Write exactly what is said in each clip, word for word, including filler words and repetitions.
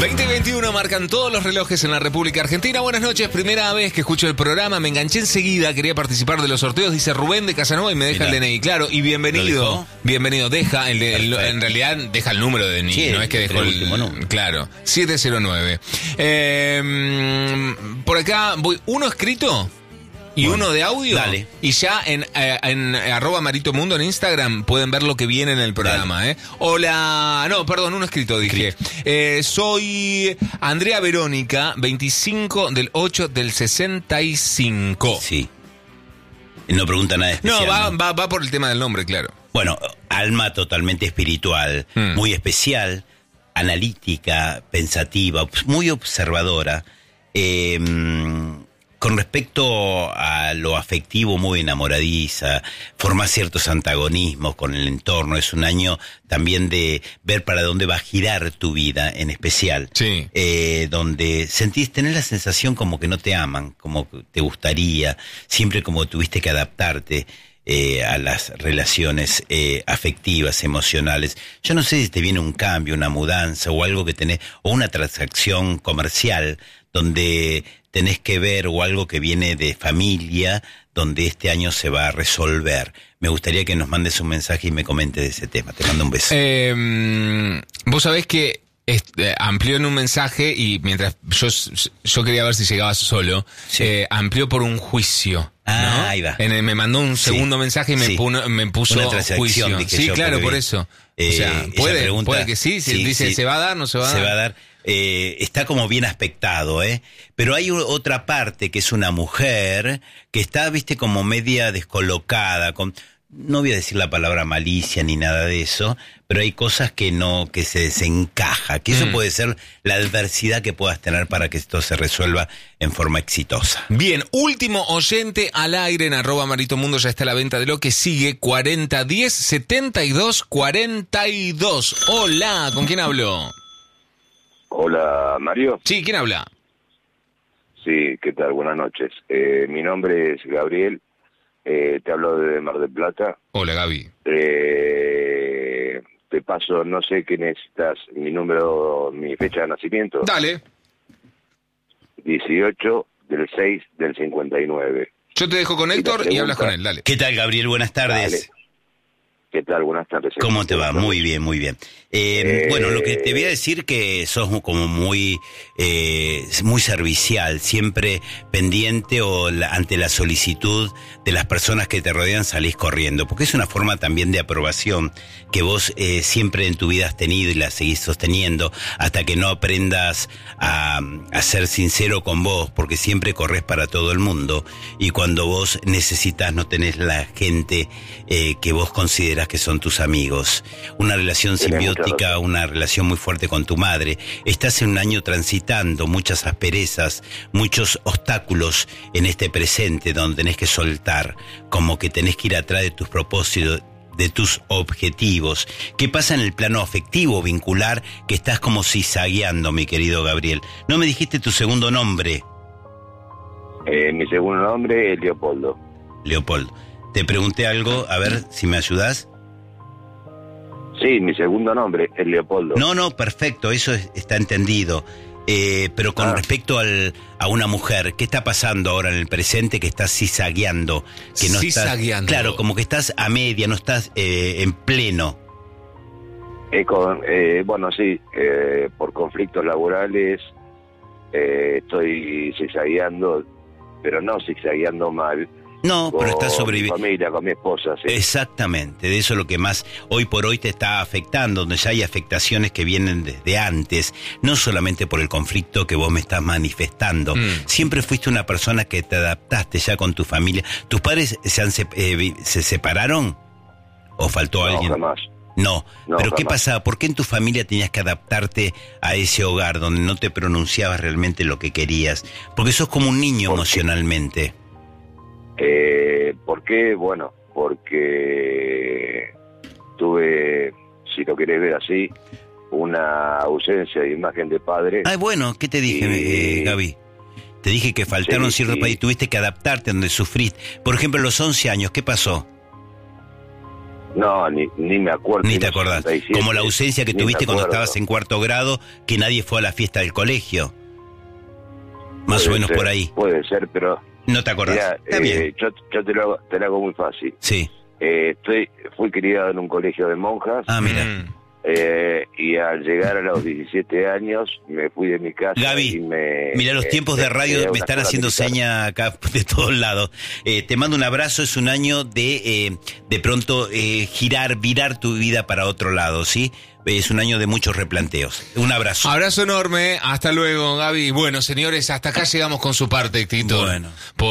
veinte y veintiuno marcan todos los relojes en la República Argentina. Buenas noches, primera vez que escucho el programa, me enganché enseguida, quería participar de los sorteos, dice Rubén de Casanova y me deja Mirá. el D N I, claro, y bienvenido, bienvenido, deja, el, el, en realidad deja el número de D N I, sí, no es que dejó el, último, no. Claro, siete cero nueve. Eh, por acá voy, uno escrito y bueno, uno de audio. Dale. Y ya en, eh, en arroba Marito Mundo en Instagram pueden ver lo que viene en el programa. ¿eh? Hola, no, perdón, uno escrito dije. Eh, soy Andrea Verónica, veinticinco del ocho del sesenta y cinco. Sí. No pregunta nada especial. No, va, ¿no? va, va por el tema del nombre, claro. Bueno, alma totalmente espiritual, mm. muy especial, analítica, pensativa, muy observadora. Eh... Con respecto a lo afectivo, muy enamoradiza, forma ciertos antagonismos con el entorno. Es un año también de ver para dónde va a girar tu vida, en especial. Sí. Eh, donde sentís, tenés la sensación como que no te aman, como que te gustaría, siempre como tuviste que adaptarte eh, a las relaciones eh, afectivas, emocionales. Yo no sé si te viene un cambio, una mudanza o algo que tenés, o una transacción comercial donde tenés que ver, o algo que viene de familia, donde este año se va a resolver. Me gustaría que nos mandes un mensaje y me comentes de ese tema. Te mando un beso. Eh, vos sabés que este, amplió en un mensaje y mientras yo, yo quería ver si llegabas solo, sí. eh, amplió por un juicio. Ah, ¿no? ahí va. En, me mandó un segundo sí. mensaje y me, sí. puno, me puso juicio. Sí, yo, claro, por eso. Eh, o sea, puede, pregunta, puede que sí, sí dice, sí. ¿se va a dar, no se va a dar? Se va a dar. Eh, está como bien aspectado, ¿eh? Pero hay otra parte que es una mujer que está, viste, como media descolocada, con, no voy a decir la palabra malicia ni nada de eso, pero hay cosas que no, que se desencaja, que eso mm. puede ser la adversidad que puedas tener para que esto se resuelva en forma exitosa. Bien, último oyente al aire en arroba Marito Mundo, ya está a la venta de lo que sigue, cuarenta diez setenta y dos cuarenta y dos. Hola, ¿con quién hablo? Hola, Mario. Sí, ¿quién habla? Sí, ¿qué tal? Buenas noches. Eh, mi nombre es Gabriel, eh, te hablo de Mar del Plata. Hola, Gaby. Eh, te paso, no sé qué necesitas, mi número, mi fecha de nacimiento. Dale. dieciocho del seis del cincuenta y nueve. Yo te dejo con Héctor y hablas con él, dale. ¿Qué tal, Gabriel? Buenas tardes. Dale. ¿Qué tal? Buenas tardes. ¿Cómo te va? Muy bien, muy bien. Eh, eh, bueno, lo que te voy a decir que sos como muy eh, muy servicial, siempre pendiente o la, ante la solicitud de las personas que te rodean salís corriendo, porque es una forma también de aprobación que vos eh, siempre en tu vida has tenido y la seguís sosteniendo hasta que no aprendas a, a ser sincero con vos, porque siempre corres para todo el mundo y cuando vos necesitas no tenés la gente eh, que vos considerás que son tus amigos. Una relación simbiótica, una relación muy fuerte con tu madre. Estás en un año transitando muchas asperezas, muchos obstáculos en este presente donde tenés que soltar, como que tenés que ir atrás de tus propósitos, de tus objetivos. ¿Qué pasa en el plano afectivo, vincular, que estás como zigzagueando, mi querido Gabriel? No me dijiste tu segundo nombre. Eh, mi segundo nombre es Leopoldo. Leopoldo. Te pregunté algo, a ver si me ayudás. Sí, mi segundo nombre es Leopoldo. No, no, perfecto, eso es, está entendido. Eh, pero con ah. respecto al, a una mujer, ¿qué está pasando ahora en el presente que estás zigzagueando? Que no zigzagueando. Estás, claro, como que estás a media, no estás eh, en pleno. Eh, con, eh, bueno, sí, eh, por conflictos laborales eh, estoy zigzagueando, pero no zigzagueando mal. No, pero estás sobreviviendo. Con mi familia, con mi esposa, sí. Exactamente, de eso es lo que más hoy por hoy te está afectando, donde ya hay afectaciones que vienen desde antes, no solamente por el conflicto que vos me estás manifestando. Mm. Siempre fuiste una persona que te adaptaste ya con tu familia. ¿Tus padres se, han, eh, se separaron? ¿O faltó no, alguien? Jamás. No, no, pero jamás. ¿qué pasaba? ¿Por qué en tu familia tenías que adaptarte a ese hogar donde no te pronunciabas realmente lo que querías? Porque sos como un niño ¿Por emocionalmente. Eh, ¿Por qué? Bueno, porque tuve, si lo querés ver así, una ausencia de imagen de padre. Ah, bueno, ¿qué te dije, y... eh, Gaby? Te dije que faltaron sí, ciertos sí. países, tuviste que adaptarte donde sufriste. Por ejemplo, a los once años, ¿qué pasó? No, ni, ni me acuerdo. Ni te acordás. Como la ausencia que tuviste cuando estabas en cuarto grado, que nadie fue a la fiesta del colegio. Más puede o menos ser, por ahí. Puede ser, pero... No te acordás. Mirá, Está eh, bien. Yo, yo te, lo hago, te lo hago muy fácil. Sí. Eh, estoy, fui criado en un colegio de monjas. Ah, mira. Mm. Eh, y al llegar a los diecisiete años me fui de mi casa. Gaby, y me, mira, los eh, tiempos de radio me me están haciendo seña acá de todos lados. Eh, te mando un abrazo, es un año de eh, de pronto eh, girar, virar tu vida para otro lado, ¿sí? Es un año de muchos replanteos. Un abrazo. Abrazo enorme, hasta luego, Gaby. Bueno, señores, hasta acá llegamos con su parte, Tito. Bueno.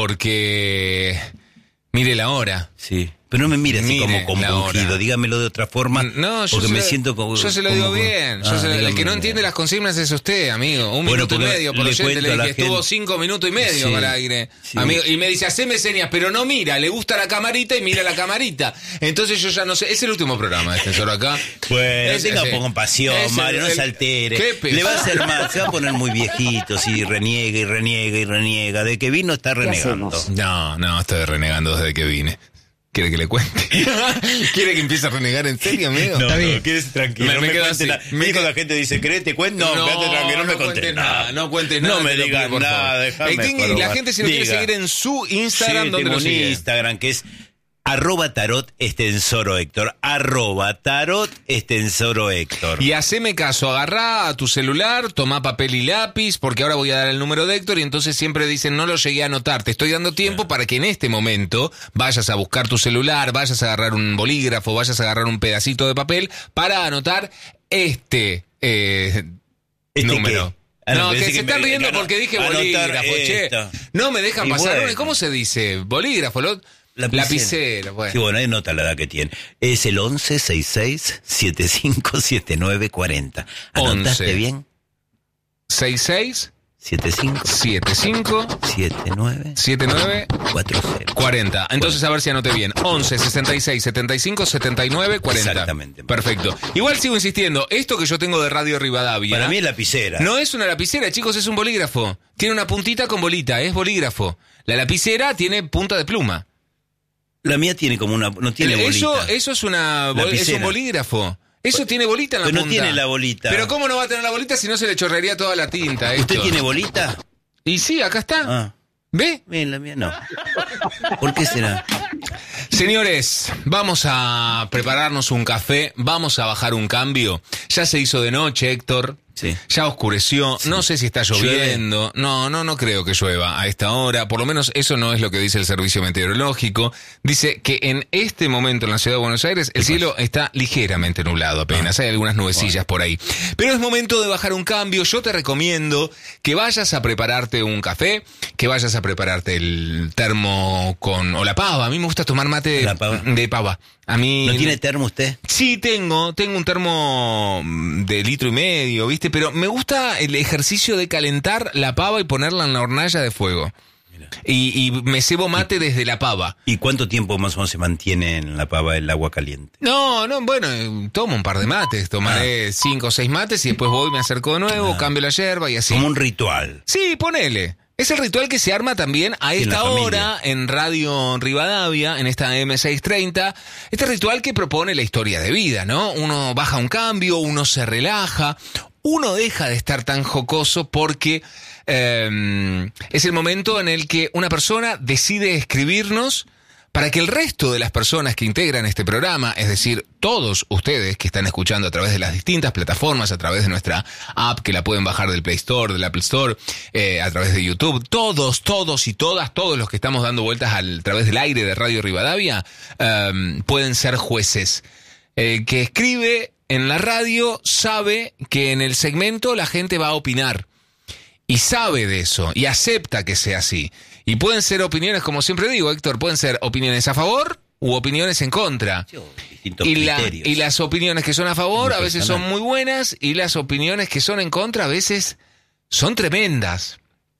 Porque... Mire la hora. Sí. Pero no me mire así Mire como compungido, dígamelo de otra forma, no, yo porque se me lo, siento como... Yo se lo como, digo bien. Yo ah, se lo, el que no dígamelo. entiende las consignas es usted, amigo. Un Bueno, minuto y porque medio por le oyente, cuento le a la dije, estuvo gente- cinco minutos y medio Sí, al aire. sí. Amigo, y me dice, haceme señas, pero no mira, le gusta la camarita y mira la camarita. Entonces yo ya no sé, es el último programa este solo acá. Bueno, Es- tenga es- compasión, es el- Mario, no el- se altere. ¿Qué pesado? Le va a hacer mal, se va a poner muy viejito, si reniega y reniega y reniega. De que vino está renegando. hacemos? No, no, estoy renegando desde que vine. ¿Quiere que le cuente? ¿Quiere que empiece a renegar en serio, amigo? No, Está no, bien. quédese tranquilo. Me- no me me quedo cuente así. nada. Me ¿Viste quedo- cuando la gente dice, ¿querés te cuento? No, No, quédate tranquilo, no me no contés cuentes nada. nada, no cuentes No nada, me te lo digas pido, por nada, favor. déjame. Eh, tenga- por la favor. gente si lo quiere Diga. seguir en su Instagram, Sí, ¿dónde tengo lo un sigue? Instagram que es arroba tarot extensoro Héctor. Arroba tarot extensoro Héctor. Y haceme caso, agarrá a tu celular, tomá papel y lápiz, porque ahora voy a dar el número de Héctor y entonces siempre dicen, no lo llegué a anotar. Te estoy dando tiempo para que en este momento vayas a buscar tu celular, vayas a agarrar un bolígrafo, vayas a agarrar un pedacito de papel para anotar este, eh, ¿Este número. qué? Ah, No, no, que pensé se que están me- riendo ano- porque dije anotar bolígrafo, che. esto. No me dejan Y pasar. bueno. ¿Cómo se dice? Bolígrafo, lo- Lapicero. lapicero. Bueno. Sí, bueno, ahí nota la edad que tiene. Es el once sesenta y seis setenta y cinco setenta y nueve cuarenta. ¿Anotaste once. bien? seis seis setenta y cinco siete cinco setenta y nueve siete nueve cuarenta. cuarenta. Entonces a ver si anoté bien. once sesenta y seis setenta y cinco setenta y nueve cuarenta. Exactamente. Perfecto. Igual sigo insistiendo, esto que yo tengo de Radio Rivadavia Para mí es lapicera. no es una lapicera, chicos, es un bolígrafo. Tiene una puntita con bolita, es bolígrafo. La lapicera tiene punta de pluma. La mía tiene como una... No tiene eso, bolita. eso es una bol- es Lapicera. un bolígrafo. Eso tiene bolita en la Pero no punta. tiene la bolita. Pero ¿cómo no va a tener la bolita si no se le chorrearía toda la tinta? ¿Usted esto? tiene bolita? Y sí, acá está. Ah. ¿Ve? Bien, la mía no. ¿Por qué será? Señores, vamos a prepararnos un café, vamos a bajar un cambio. Ya se hizo de noche, Héctor. Sí. Ya oscureció, Sí. no sé si está lloviendo, no, no, no creo que llueva a esta hora, por lo menos eso no es lo que dice el servicio meteorológico. Dice que en este momento en la ciudad de Buenos Aires el cielo está ligeramente nublado apenas, hay algunas nubecillas por ahí. Pero es momento de bajar un cambio, yo te recomiendo que vayas a prepararte un café, que vayas a prepararte el termo con, o la pava, a mí me gusta tomar mate de La pava. de pava. A mí ¿No tiene termo usted? Sí, tengo, tengo un termo mm, de litro y medio, ¿viste? Pero me gusta el ejercicio de calentar la pava y ponerla en la hornalla de fuego. Y, y me cebo mate desde la pava. ¿Y cuánto tiempo más o menos se mantiene en la pava el agua caliente? No, no, bueno, eh, tomo un par de mates, tomaré cinco o seis mates y después voy, me acerco de nuevo, cambio la yerba y así. Como un ritual. Sí, ponele. Es el ritual que se arma también a En la esta familia. hora en Radio Rivadavia, en esta M seiscientos treinta. Este ritual que propone la historia de vida, ¿no? Uno baja un cambio, uno se relaja, uno deja de estar tan jocoso porque eh, es el momento en el que una persona decide escribirnos para que el resto de las personas que integran este programa, es decir, todos ustedes que están escuchando a través de las distintas plataformas, a través de nuestra app que la pueden bajar del Play Store, del Apple Store, eh, a través de YouTube, todos, todos y todas, todos los que estamos dando vueltas al, a través del aire de Radio Rivadavia, eh, pueden ser jueces. El que escribe en la radio sabe que en el segmento la gente va a opinar. Y sabe de eso, y acepta que sea así. Y pueden ser opiniones, como siempre digo, Héctor, pueden ser opiniones a favor u opiniones en contra. Distintos Y, la- criterios. y las opiniones que son a favor Muy a veces son personal. muy buenas, y las opiniones que son en contra a veces son tremendas.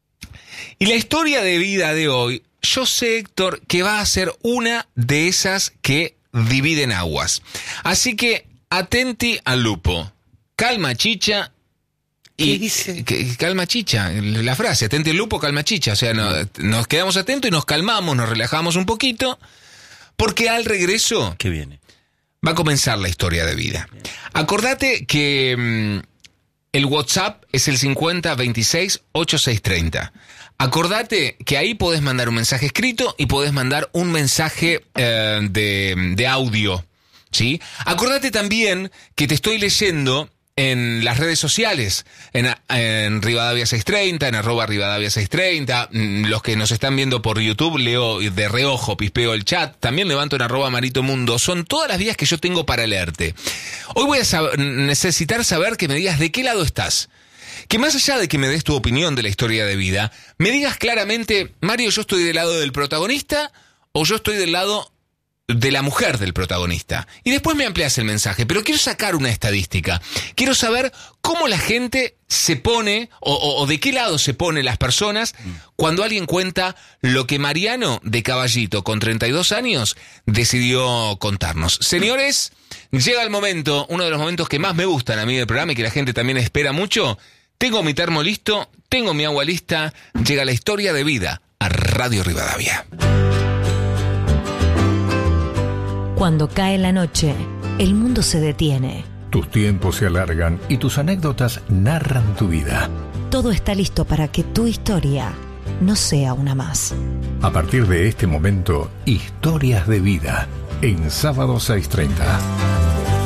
Y la historia de vida de hoy, yo sé, Héctor, que va a ser una de esas que dividen aguas. Así que atenti al lupo. Calma, chicha. Y ¿Qué dice? que- calma chicha, la frase, atente el lupo, calma chicha, o sea, no, nos quedamos atentos y nos calmamos, nos relajamos un poquito, porque al regreso ¿Qué viene? va a comenzar la historia de vida. Acordate que mmm, el WhatsApp es el cincuenta veintiséis ochenta y seis treinta. Acordate que ahí podés mandar un mensaje escrito y podés mandar un mensaje eh, de, de audio, ¿sí? Acordate también que te estoy leyendo en las redes sociales, en, en Rivadavia seiscientos treinta, en arroba Rivadavia seiscientos treinta, los que nos están viendo por YouTube, leo de reojo, pispeo el chat, también levanto en arroba Marito Mundo, son todas las vías que yo tengo para leerte. Hoy voy a saber, necesitar saber que me digas de qué lado estás. Que más allá de que me des tu opinión de la historia de vida, me digas claramente, Mario, yo estoy del lado del protagonista o yo estoy del lado de la mujer del protagonista. Y después me amplias el mensaje, pero quiero sacar una estadística. Quiero saber cómo la gente se pone, o, o, o de qué lado se pone las personas cuando alguien cuenta lo que Mariano de Caballito, con treinta y dos años, decidió contarnos. Señores, llega el momento, uno de los momentos que más me gustan a mí del programa y que la gente también espera mucho. Tengo mi termo listo, tengo mi agua lista, llega la historia de vida a Radio Rivadavia. Cuando cae la noche, el mundo se detiene. Tus tiempos se alargan y tus anécdotas narran tu vida. Todo está listo para que tu historia no sea una más. A partir de este momento, historias de vida en Sábado seiscientos treinta.